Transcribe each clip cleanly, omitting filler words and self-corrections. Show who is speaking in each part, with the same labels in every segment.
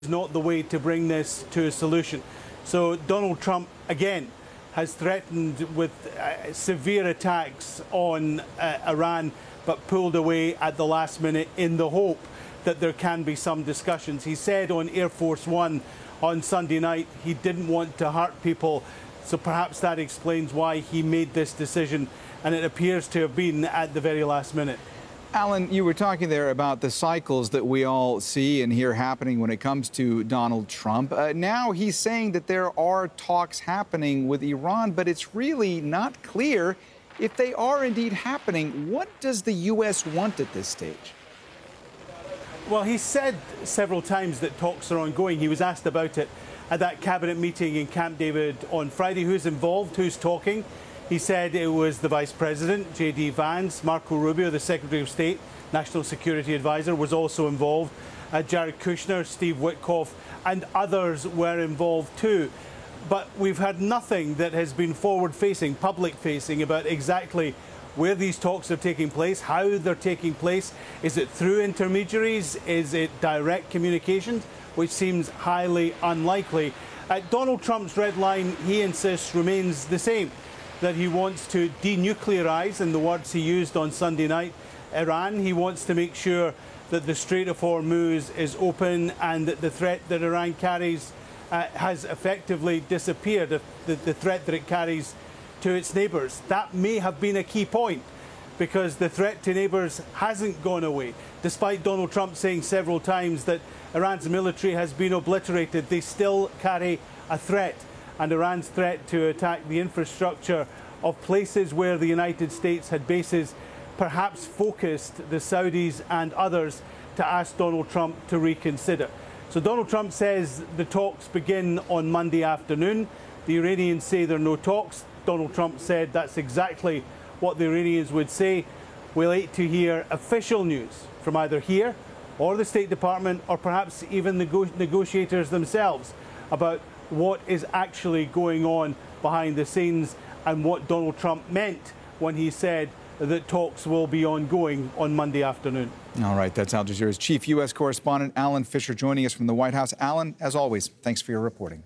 Speaker 1: not the way to bring this to a solution. So Donald Trump, again, has threatened with severe attacks on Iran, but pulled away at the last minute in the hope that there can be some discussions. He said on Air Force One on Sunday night he didn't want to hurt people, so perhaps that explains why he made this decision, and it appears to have been at the very last minute.
Speaker 2: Alan, you were talking there about the cycles that we all see and hear happening when it comes to Donald Trump. Now he's saying that there are talks happening with Iran, but it's really not clear if they are indeed happening. What does the U.S. want at this stage?
Speaker 1: Well, he said several times that talks are ongoing. He was asked about it at that cabinet meeting in Camp David on Friday. Who's involved? Who's talking? He said it was the Vice President, J.D. Vance. Marco Rubio, the Secretary of State, National Security Advisor, was also involved. Jared Kushner, Steve Witkoff, and others were involved too. But we've had nothing that has been forward-facing, public-facing, about exactly where these talks are taking place, how they're taking place. Is it through intermediaries? Is it direct communications? Which seems highly unlikely. Donald Trump's red line, he insists, remains the same, that he wants to denuclearize, in the words he used on Sunday night, Iran. He wants to make sure that the Strait of Hormuz is open and that the threat that Iran carries has effectively disappeared, the threat that it carries to its neighbours. That may have been a key point, because the threat to neighbours hasn't gone away. Despite Donald Trump saying several times that Iran's military has been obliterated, they still carry a threat. And Iran's threat to attack the infrastructure of places where the United States had bases perhaps focused the Saudis and others to ask Donald Trump to reconsider. So Donald Trump says the talks begin on Monday afternoon. The Iranians say there are no talks. Donald Trump said that's exactly what the Iranians would say. We'll wait to hear official news from either here or the State Department, or perhaps even the negotiators themselves, about what is actually going on behind the scenes and what Donald Trump meant when he said that talks will be ongoing on Monday afternoon.
Speaker 2: All right, that's Al Jazeera's chief U.S. correspondent, Alan Fisher, joining us from the White House. Alan, as always, thanks for your reporting.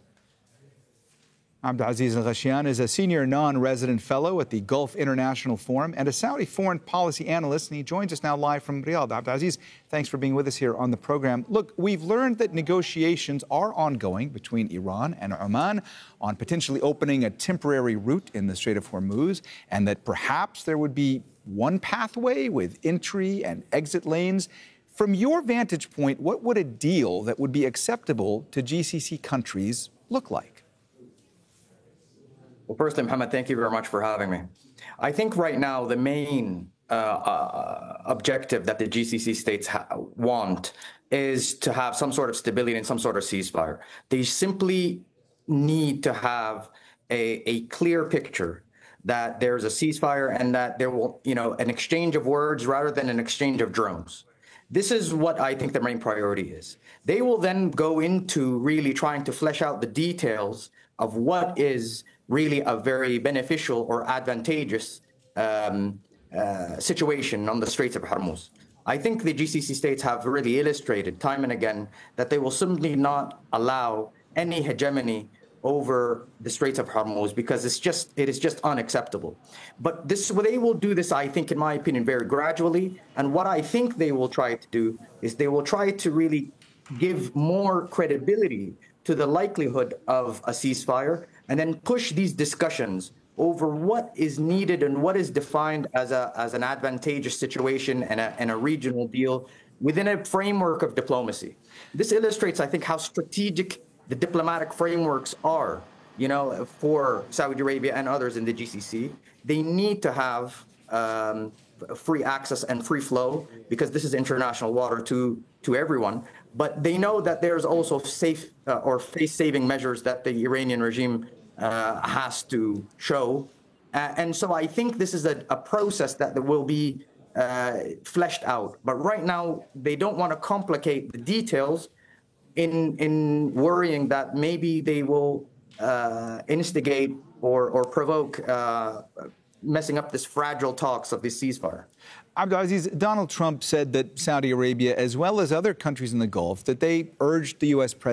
Speaker 2: Abdulaziz Al-Gashyan is a senior non-resident fellow at the Gulf International Forum and a Saudi foreign policy analyst, and he joins us now live from Riyadh. Abdulaziz, thanks for being with us here on the program. Look, we've learned that negotiations are ongoing between Iran and Oman on potentially opening a temporary route in the Strait of Hormuz, and that perhaps there would be one pathway with entry and exit lanes. From your vantage point, what would a deal that would be acceptable to GCC countries look like?
Speaker 3: Well, firstly, Mohammed, thank you very much for having me. I think right now the main objective that the GCC states want is to have some sort of stability and some sort of ceasefire. They simply need to have a clear picture that there's a ceasefire and that there will, an exchange of words rather than an exchange of drones. This is what I think the main priority is. They will then go into really trying to flesh out the details of what is really a very beneficial or advantageous situation on the Straits of Hormuz. I think the GCC states have really illustrated time and again that they will simply not allow any hegemony over the Straits of Hormuz, because it is just unacceptable. But they will do this, I think, in my opinion, very gradually. And what I think they will try to do is they will try to really give more credibility to the likelihood of a ceasefire, and then push these discussions over what is needed and what is defined as an advantageous situation and a regional deal within a framework of diplomacy. This illustrates, I think, how strategic the diplomatic frameworks are, for Saudi Arabia and others in the GCC. They need to have free access and free flow, because this is international water to everyone. But they know that there's also safe or face-saving measures that the Iranian regime has to show. And so I think this is a process that will be fleshed out. But right now, they don't want to complicate the details in worrying that maybe they will instigate or provoke messing up this fragile talks of this ceasefire.
Speaker 2: Abdulaziz, Donald Trump said that Saudi Arabia, as well as other countries in the Gulf, that they urged the U.S. president